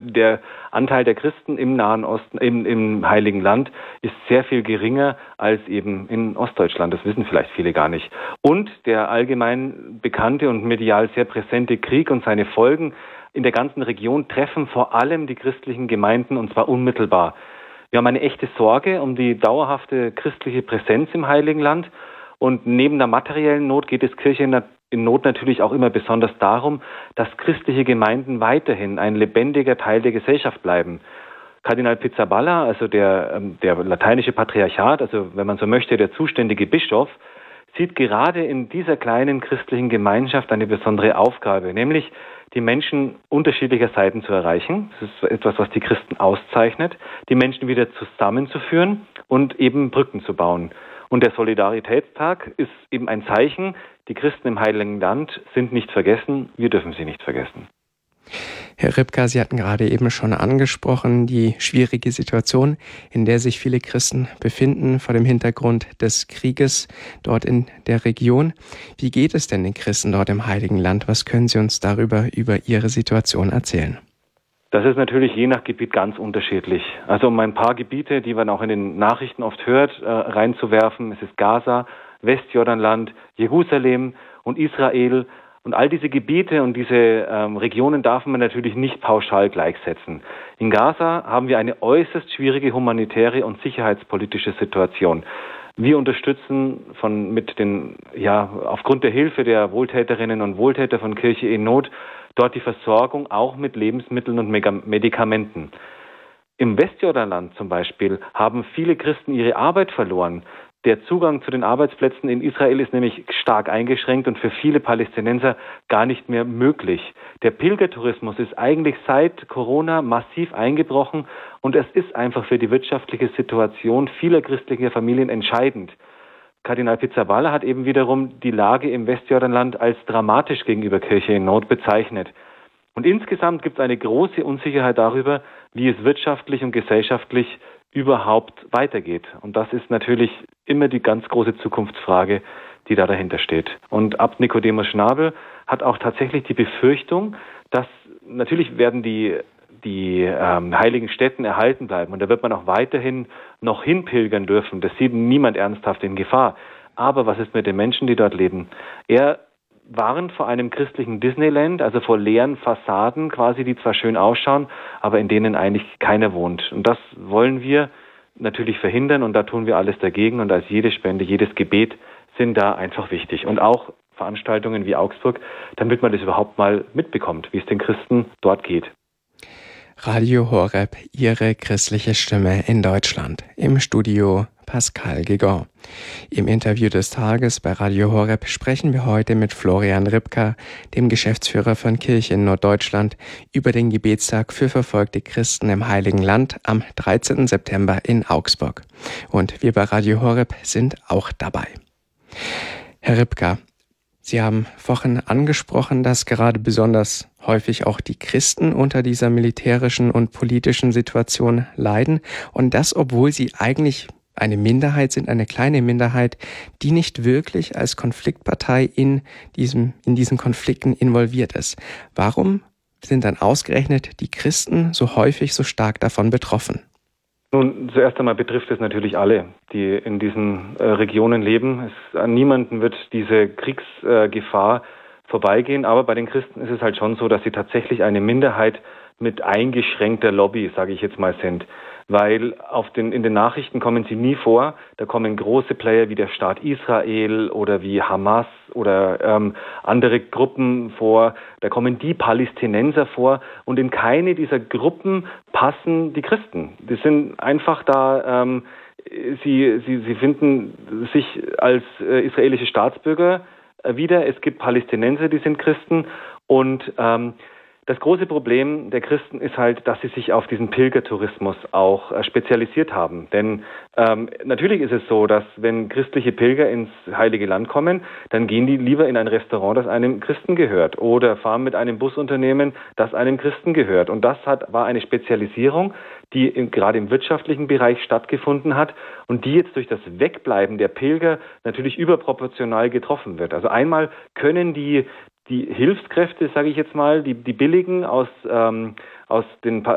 der Anteil der Christen im Nahen Osten, im Heiligen Land ist sehr viel geringer als eben in Ostdeutschland. Das wissen vielleicht viele gar nicht. Und der allgemein bekannte und medial sehr präsente Krieg und seine Folgen in der ganzen Region treffen vor allem die christlichen Gemeinden, und zwar unmittelbar. Wir haben eine echte Sorge um die dauerhafte christliche Präsenz im Heiligen Land. Und neben der materiellen Not geht es Kirche in Not natürlich auch immer besonders darum, dass christliche Gemeinden weiterhin ein lebendiger Teil der Gesellschaft bleiben. Kardinal Pizzaballa, also der lateinische Patriarchat, also wenn man so möchte, der zuständige Bischof, sieht gerade in dieser kleinen christlichen Gemeinschaft eine besondere Aufgabe, nämlich die Menschen unterschiedlicher Seiten zu erreichen. Das ist etwas, was die Christen auszeichnet, die Menschen wieder zusammenzuführen und eben Brücken zu bauen. Und der Solidaritätstag ist eben ein Zeichen, die Christen im Heiligen Land sind nicht vergessen, wir dürfen sie nicht vergessen. Herr Ripka, Sie hatten gerade eben schon angesprochen, die schwierige Situation, in der sich viele Christen befinden vor dem Hintergrund des Krieges dort in der Region. Wie geht es denn den Christen dort im Heiligen Land? Was können Sie uns über Ihre Situation erzählen? Das ist natürlich je nach Gebiet ganz unterschiedlich. Also um ein paar Gebiete, die man auch in den Nachrichten oft hört, reinzuwerfen. Es ist Gaza, Westjordanland, Jerusalem und Israel. Und all diese Gebiete und diese Regionen darf man natürlich nicht pauschal gleichsetzen. In Gaza haben wir eine äußerst schwierige humanitäre und sicherheitspolitische Situation. Wir unterstützen aufgrund der Hilfe der Wohltäterinnen und Wohltäter von Kirche in Not dort die Versorgung auch mit Lebensmitteln und Medikamenten. Im Westjordanland zum Beispiel haben viele Christen ihre Arbeit verloren. Der Zugang zu den Arbeitsplätzen in Israel ist nämlich stark eingeschränkt und für viele Palästinenser gar nicht mehr möglich. Der Pilgertourismus ist eigentlich seit Corona massiv eingebrochen und es ist einfach für die wirtschaftliche Situation vieler christlicher Familien entscheidend. Kardinal Pizzaballa hat eben wiederum die Lage im Westjordanland als dramatisch gegenüber Kirche in Not bezeichnet. Und insgesamt gibt es eine große Unsicherheit darüber, wie es wirtschaftlich und gesellschaftlich überhaupt weitergeht. Und das ist natürlich immer die ganz große Zukunftsfrage, die da dahinter steht. Und Abt Nicodemus Schnabel hat auch tatsächlich die Befürchtung, dass natürlich werden die heiligen Stätten erhalten bleiben und da wird man auch weiterhin noch hinpilgern dürfen. Das sieht niemand ernsthaft in Gefahr. Aber was ist mit den Menschen, die dort leben? Er warnt vor einem christlichen Disneyland, also vor leeren Fassaden quasi, die zwar schön ausschauen, aber in denen eigentlich keiner wohnt. Und das wollen wir natürlich verhindern und da tun wir alles dagegen und als jede Spende, jedes Gebet sind da einfach wichtig. Und auch Veranstaltungen wie Augsburg, damit man das überhaupt mal mitbekommt, wie es den Christen dort geht. Radio Horeb, Ihre christliche Stimme in Deutschland. Im Studio Pascal Guégan. Im Interview des Tages bei Radio Horeb sprechen wir heute mit Florian Ripka, dem Geschäftsführer von Kirche in Norddeutschland, über den Gebetstag für verfolgte Christen im Heiligen Land am 13. September in Augsburg. Und wir bei Radio Horeb sind auch dabei. Herr Ripka, Sie haben vorhin angesprochen, dass gerade besonders häufig auch die Christen unter dieser militärischen und politischen Situation leiden und das, obwohl sie eigentlich eine Minderheit sind, eine kleine Minderheit, die nicht wirklich als Konfliktpartei in diesen Konflikten involviert ist. Warum sind dann ausgerechnet die Christen so häufig so stark davon betroffen? Nun, zuerst einmal betrifft es natürlich alle, die in diesen Regionen leben. An niemanden wird diese Kriegsgefahr vorbeigehen, aber bei den Christen ist es halt schon so, dass sie tatsächlich eine Minderheit mit eingeschränkter Lobby, sage ich jetzt mal, sind. Weil in den Nachrichten kommen sie nie vor. Da kommen große Player wie der Staat Israel oder wie Hamas oder andere Gruppen vor. Da kommen die Palästinenser vor und in keine dieser Gruppen passen die Christen. Die sind einfach da, sie finden sich als israelische Staatsbürger wieder. Es gibt Palästinenser, die sind Christen und das große Problem der Christen ist halt, dass sie sich auf diesen Pilgertourismus auch spezialisiert haben. Denn natürlich ist es so, dass wenn christliche Pilger ins Heilige Land kommen, dann gehen die lieber in ein Restaurant, das einem Christen gehört oder fahren mit einem Busunternehmen, das einem Christen gehört. Und das war eine Spezialisierung, die gerade im wirtschaftlichen Bereich stattgefunden hat und die jetzt durch das Wegbleiben der Pilger natürlich überproportional getroffen wird. Also einmal können die Hilfskräfte, sage ich jetzt mal, die billigen aus den